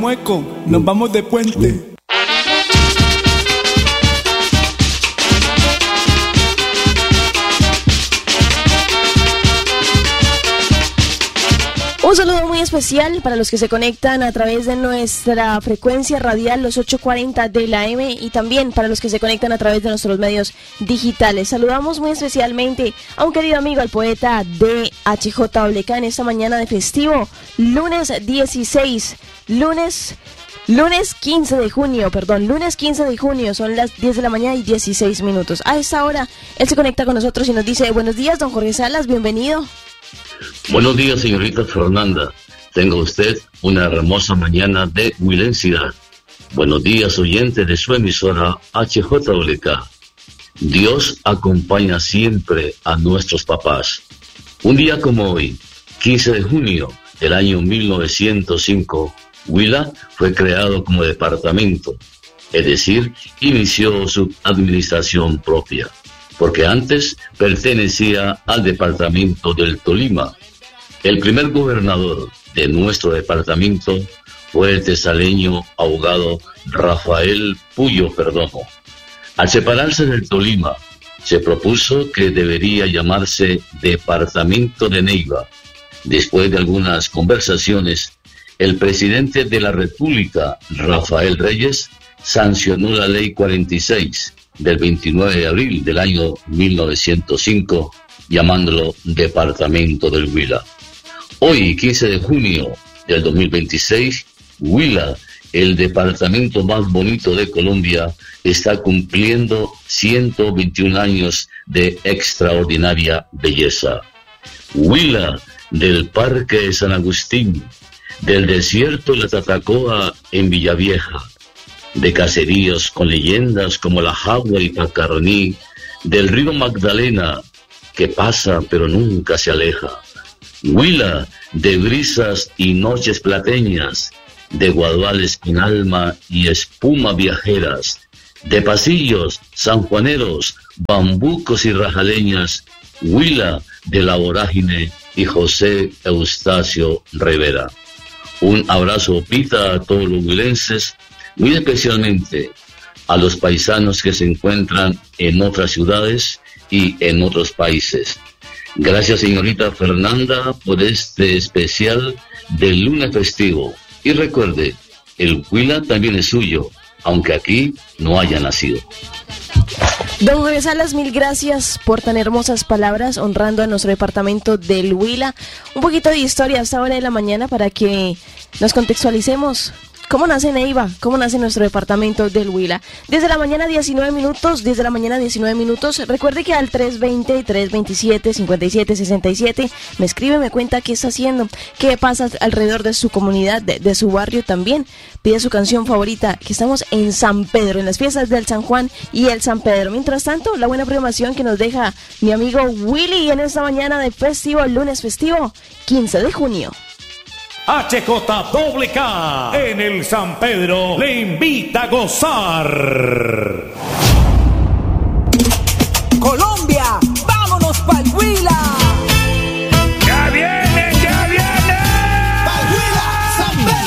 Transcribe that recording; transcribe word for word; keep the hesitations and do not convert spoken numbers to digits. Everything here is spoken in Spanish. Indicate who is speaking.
Speaker 1: Mueco, nos vamos de puente.
Speaker 2: Un saludo muy especial para los que se conectan a través de nuestra frecuencia radial, los ochocientos cuarenta de la M, y también para los que se conectan a través de nuestros medios digitales. Saludamos muy especialmente a un querido amigo, al poeta de H J W K, en esta mañana de festivo, lunes dieciséis, lunes... Lunes quince de junio, perdón, lunes quince de junio, son las diez de la mañana y dieciséis minutos. A esta hora, él se conecta con nosotros y nos dice: buenos días, don Jorge Salas, bienvenido.
Speaker 3: Buenos días, señorita Fernanda. Tenga usted una hermosa mañana de huilensidad. Buenos días, oyentes de su emisora H J W K. Dios acompaña siempre a nuestros papás. Un día como hoy, quince de junio del año mil novecientos cinco, Huila fue creado como departamento, es decir, inició su administración propia, porque antes pertenecía al departamento del Tolima. El primer gobernador de nuestro departamento fue el tesaleño abogado Rafael Puyo Perdomo. Al separarse del Tolima, se propuso que debería llamarse Departamento de Neiva. Después de algunas conversaciones, el presidente de la República, Rafael Reyes, sancionó la ley cuarenta y seis del veintinueve de abril del año mil novecientos cinco, llamándolo Departamento del Huila. Hoy, quince de junio del dos mil veintiséis, Huila, el departamento más bonito de Colombia, está cumpliendo ciento veintiún años de extraordinaria belleza. Huila, del Parque de San Agustín, del desierto de la Tatacoa en Villavieja, de caseríos con leyendas como la Jagua y Pacarroní, del río Magdalena, que pasa pero nunca se aleja. Huila, de brisas y noches plateñas, de guaduales en alma y espuma viajeras, de pasillos sanjuaneros, bambucos y rajaleñas. Huila, de la vorágine y José Eustacio Rivera. Un abrazo pita a todos los huilenses, muy especialmente a los paisanos que se encuentran en otras ciudades y en otros países. Gracias, señorita Fernanda, por este especial del lunes festivo. Y recuerde, el Huila también es suyo, aunque aquí no haya nacido.
Speaker 2: Don Jorge Salas, mil gracias por tan hermosas palabras, honrando a nuestro departamento del Huila. Un poquito de historia a esta hora de la mañana para que nos contextualicemos. ¿Cómo nace Neiva? ¿Cómo nace nuestro departamento del Huila? Desde la mañana diecinueve minutos, desde la mañana diecinueve minutos. Recuerde que al tres veinte, tres veintisiete, cincuenta y siete sesenta y siete me escribe, me cuenta qué está haciendo, qué pasa alrededor de su comunidad, de, de su barrio también. Pide su canción favorita, que estamos en San Pedro, en las fiestas del San Juan y el San Pedro. Mientras tanto, la buena programación que nos deja mi amigo Willy en esta mañana de festivo, lunes festivo, quince de junio.
Speaker 4: H J W K en el San Pedro le invita a gozar.